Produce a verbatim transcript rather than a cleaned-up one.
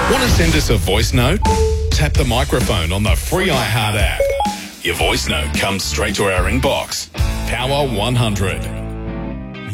Want to send us a voice note? Tap the microphone on the free iHeart app. Your voice note comes straight to our inbox. Power one hundred.